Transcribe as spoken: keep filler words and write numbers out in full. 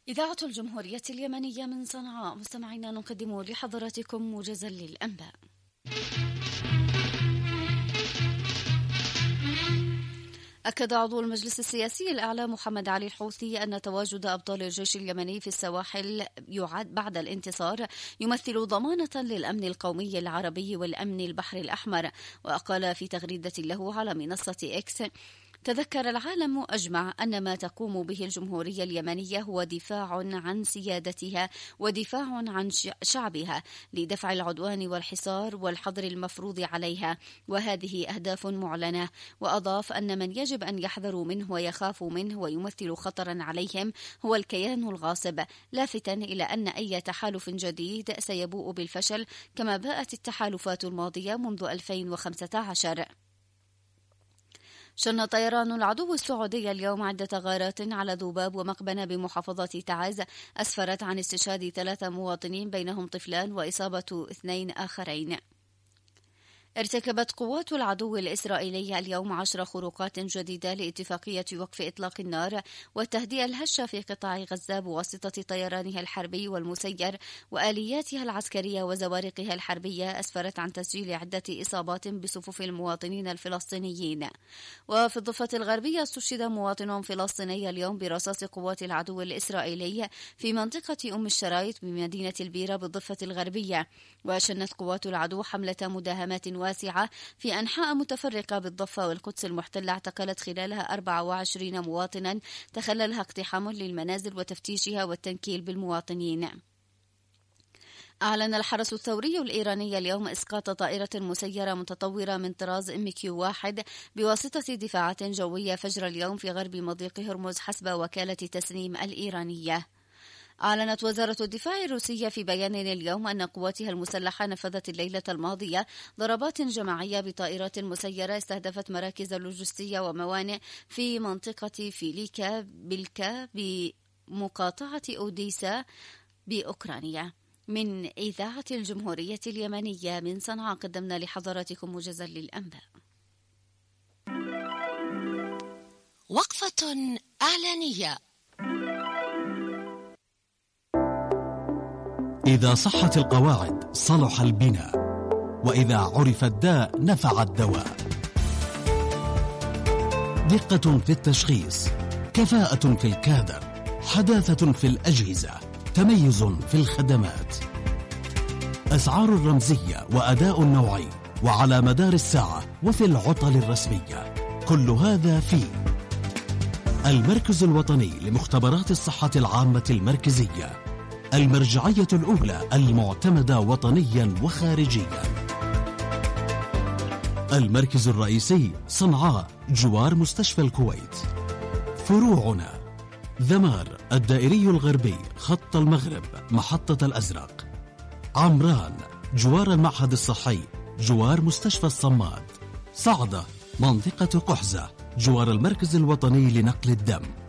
إذاعة الجمهورية اليمنية من صنعاء، مستمعينا نقدم لحضراتكم موجزا للأنباء. أكد عضو المجلس السياسي الأعلى محمد علي الحوثي أن تواجد أبطال الجيش اليمني في السواحل يعد بعد الانتصار يمثل ضمانة للأمن القومي العربي والأمن البحر الأحمر. وقال في تغريدة له على منصة إكس: تذكر العالم أجمع أن ما تقوم به الجمهورية اليمنية هو دفاع عن سيادتها ودفاع عن شعبها لدفع العدوان والحصار والحظر المفروض عليها، وهذه أهداف معلنة. وأضاف أن من يجب أن يحذروا منه ويخافوا منه ويمثل خطرا عليهم هو الكيان الغاصب، لافتا إلى أن أي تحالف جديد سيبوء بالفشل كما باءت التحالفات الماضية منذ ألفين وخمسة عشر. شن طيران العدو السعودي اليوم عدة غارات على ذباب ومقبنة بمحافظة تعز أسفرت عن استشهاد ثلاثة مواطنين بينهم طفلان وإصابة اثنين آخرين. ارتكبت قوات العدو الإسرائيلي اليوم عشر خروقات جديدة لاتفاقية وقف إطلاق النار والتهدئة الهشة في قطاع غزة بواسطة طيرانها الحربي والمسير وآلياتها العسكرية وزوارقها الحربية، أسفرت عن تسجيل عدة إصابات بصفوف المواطنين الفلسطينيين. وفي الضفة الغربية استشهد مواطن فلسطيني اليوم برصاص قوات العدو الإسرائيلي في منطقة أم الشرايط بمدينة البيرة بالضفة الغربية. وشنت قوات العدو حملة مداهمات واسعة في أنحاء متفرقة بالضفة والقدس المحتلة، اعتقلت خلالها أربعة وعشرين مواطنا تخللها اقتحام للمنازل وتفتيشها والتنكيل بالمواطنين. أعلن الحرس الثوري الإيراني اليوم إسقاط طائرة مسيرة متطورة من طراز إم كيو واحد بواسطة دفاعات جوية فجر اليوم في غرب مضيق هرمز حسب وكالة تسنيم الإيرانية. أعلنت وزارة الدفاع الروسية في بيان اليوم أن قواتها المسلحة نفذت الليلة الماضية ضربات جماعية بطائرات مسيرة استهدفت مراكز لوجستية وموانئ في منطقة فيليكا بيلكا بمقاطعة أوديسا بأوكرانيا. من إذاعة الجمهورية اليمنية من صنعاء قدمنا لحضراتكم موجزا للأنباء. وقفة إعلانية. إذا صحت القواعد صلح البناء، وإذا عرف الداء نفع الدواء. دقة في التشخيص، كفاءة في الكادر، حداثة في الأجهزة، تميز في الخدمات، أسعار رمزية وأداء نوعي وعلى مدار الساعة وفي العطل الرسمية. كل هذا في المركز الوطني لمختبرات الصحة العامة المركزية، المرجعية الأولى المعتمدة وطنيا وخارجيا. المركز الرئيسي صنعاء جوار مستشفى الكويت. فروعنا ذمار الدائري الغربي خط المغرب محطة الأزرق. عمران جوار المعهد الصحي جوار مستشفى الصماد. صعدة منطقة قحزة جوار المركز الوطني لنقل الدم.